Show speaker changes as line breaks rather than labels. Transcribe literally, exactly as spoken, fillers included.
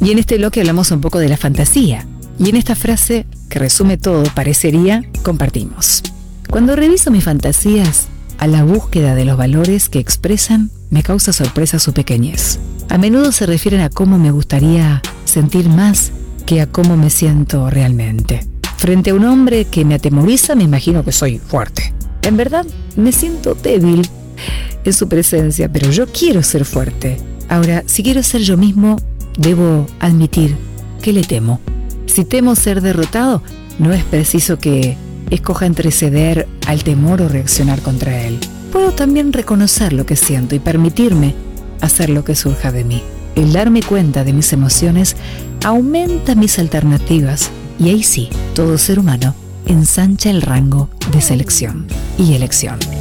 Y en este bloque hablamos un poco de la fantasía. Y en esta frase, que resume todo, parecería, compartimos. Cuando reviso mis fantasías, a la búsqueda de los valores que expresan, me causa sorpresa su pequeñez. A menudo se refieren a cómo me gustaría sentir más que a cómo me siento realmente. Frente a un hombre que me atemoriza, me imagino que soy fuerte. En verdad, me siento débil en su presencia, pero yo quiero ser fuerte. Ahora, si quiero ser yo mismo, debo admitir que le temo. Si temo ser derrotado, no es preciso que escoja entre ceder al temor o reaccionar contra él. Puedo también reconocer lo que siento y permitirme hacer lo que surja de mí. El darme cuenta de mis emociones aumenta mis alternativas y ahí sí, todo ser humano ensancha el rango de selección y elección.